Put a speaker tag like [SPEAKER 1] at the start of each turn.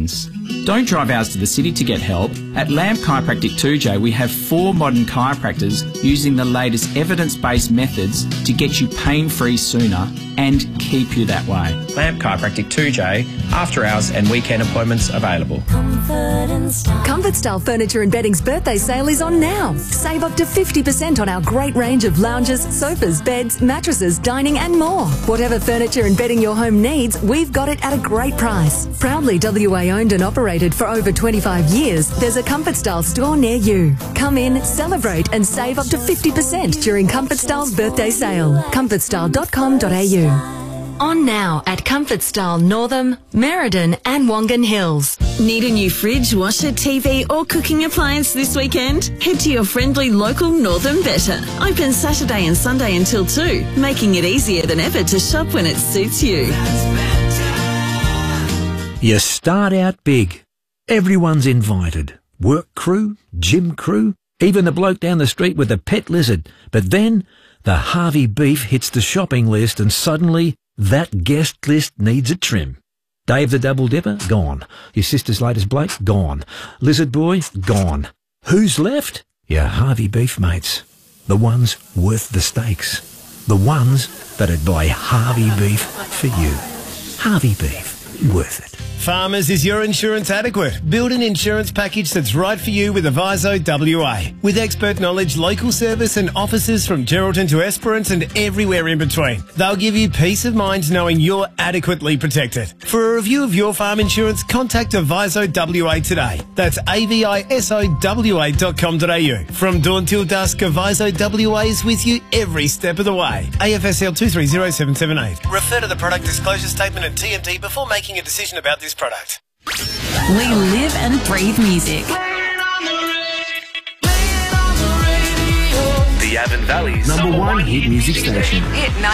[SPEAKER 1] pains. Don't drive hours to the city to get help. At Lamb Chiropractic 2J, we have 4 modern chiropractors using the latest evidence-based methods to get you pain-free sooner and keep you that way. Lamb Chiropractic 2J, after hours and weekend appointments available.
[SPEAKER 2] Comfort Style Furniture and Bedding's birthday sale is on now. Save up to 50% on our great range of lounges, sofas, beds, mattresses, dining and more. Whatever furniture and bedding your home needs, we've got it at a great price. Proudly WA owned and operated for over 25 years, there's a Comfort Style store near you. Come in, celebrate and save up to 50% during Comfort Style's birthday sale. comfortstyle.com.au. On now at Comfort Style Northam, Merredin and Wongan Hills.
[SPEAKER 3] Need a new fridge, washer, TV or cooking appliance this weekend? Head to your friendly local Northam Better. Open Saturday and Sunday until 2, making it easier than ever to shop when it suits you.
[SPEAKER 4] You start out big. Everyone's invited. Work crew, gym crew, even the bloke down the street with the pet lizard. But then the Harvey beef hits the shopping list and suddenly that guest list needs a trim. Dave the Double Dipper, gone. Your sister's latest bloke, gone. Lizard Boy, gone. Who's left? Your Harvey beef mates. The ones worth the stakes. The ones that'd buy Harvey beef for you. Harvey beef, worth it.
[SPEAKER 5] Farmers, is your insurance adequate? Build an insurance package that's right for you with Aviso WA. With expert knowledge, local service and offices from Geraldton to Esperance and everywhere in between. They'll give you peace of mind knowing you're adequately protected. For a review of your farm insurance, contact Aviso WA today. That's avisowa.com.au. From dawn till dusk, Aviso WA is with you every step of the way. AFSL 230778. Refer to the product disclosure statement and TMD before making a decision about this product.
[SPEAKER 3] We live and breathe music.
[SPEAKER 6] The Avon Valley's
[SPEAKER 7] #1 hit music station.
[SPEAKER 8] Hit